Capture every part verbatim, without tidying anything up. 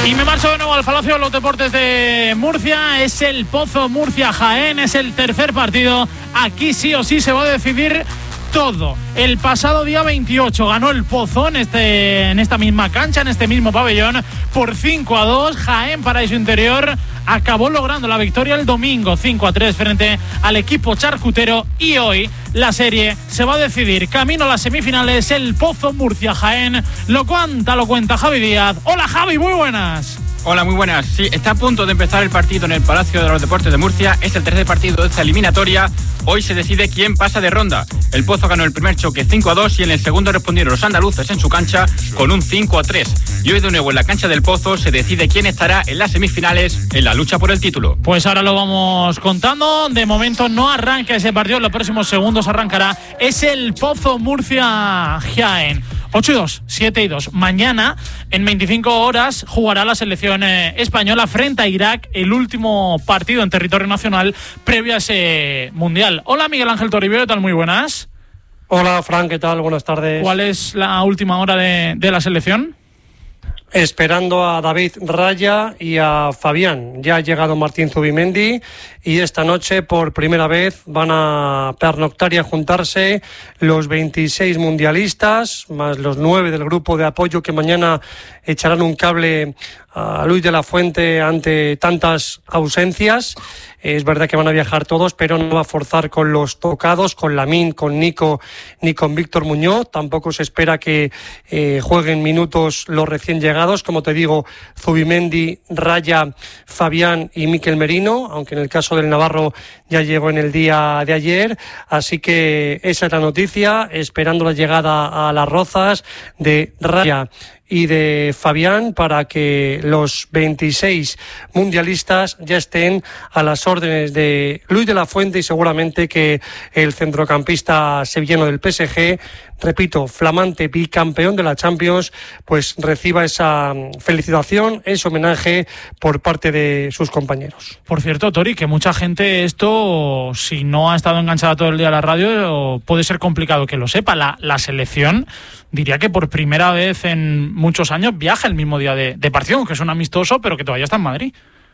Y me marcho de nuevo al Palacio de los Deportes de Murcia. Es el Pozo Murcia-Jaén, es el tercer partido. Aquí sí o sí se va a decidir todo. El pasado día veintiocho ganó el Pozo en, este, en esta misma cancha, en este mismo pabellón, por cinco a dos. Jaén Paraíso Interior acabó logrando la victoria el domingo cinco a tres frente al equipo charcutero, y hoy la serie se va a decidir camino a las semifinales. El Pozo Murcia-Jaén lo cuenta, lo cuenta Javi Díaz. Hola Javi, muy buenas. Hola, muy buenas. Sí, está a punto de empezar el partido en el Palacio de los Deportes de Murcia. Es el tercer partido de esta eliminatoria. Hoy se decide quién pasa de ronda. El Pozo ganó el primer choque cinco a dos y en el segundo respondieron los andaluces en su cancha con un cinco a tres. Y hoy de nuevo en la cancha del Pozo se decide quién estará en las semifinales en la lucha por el título. Pues ahora lo vamos contando. De momento no arranca ese partido. En los próximos segundos arrancará. Es el Pozo Murcia-Jaén. ocho y dos, siete y dos. Mañana, en veinticinco horas, jugará la selección eh, española frente a Irak, el último partido en territorio nacional previo a ese mundial. Hola, Miguel Ángel Toribio, ¿qué tal? Muy buenas. Hola, Fran, ¿qué tal? Buenas tardes. ¿Cuál es la última hora de, de la selección? Esperando a David Raya y a Fabián. Ya ha llegado Martín Zubimendi y esta noche por primera vez van a pernoctar y a juntarse los veintiséis mundialistas más los nueve del grupo de apoyo que mañana echarán un cable a Luis de la Fuente ante tantas ausencias. Es verdad que van a viajar todos, pero no va a forzar con los tocados, con Lamine, con Nico ni con Víctor Muñoz. Tampoco se espera que eh, jueguen minutos los recién llegados. Como te digo, Zubimendi, Raya, Fabián y Mikel Merino, aunque en el caso del navarro ya llegó en el día de ayer. Así que esa es la noticia, esperando la llegada a Las Rozas de Raya y de Fabián para que los veintiséis mundialistas ya estén a las órdenes de Luis de la Fuente, y seguramente que el centrocampista sevillano del P S G, repito, flamante bicampeón de la Champions, pues reciba esa felicitación, ese homenaje por parte de sus compañeros. Por cierto, Tori, que mucha gente esto, si no ha estado enganchada todo el día a la radio, puede ser complicado que lo sepa. La, la selección, diría que por primera vez en muchos años viaja el mismo día de, de partido, que es un amistoso, pero que todavía está en Madrid.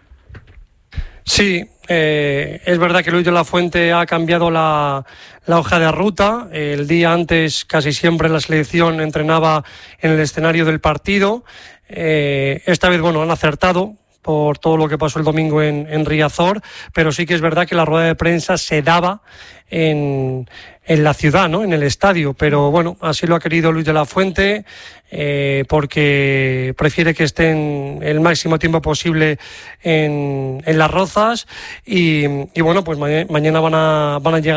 Sí, eh, es verdad que Luis de la Fuente ha cambiado la, la hoja de ruta. El día antes casi siempre la selección entrenaba en el escenario del partido. Eh, esta vez, bueno, han acertado por todo lo que pasó el domingo en, en Riazor, pero sí que es verdad que la rueda de prensa se daba en, en la ciudad, ¿no? En el estadio, pero bueno, así lo ha querido Luis de la Fuente, eh, porque prefiere que estén el máximo tiempo posible en, en Las Rozas, y, y bueno, pues ma- mañana van a, van a llegar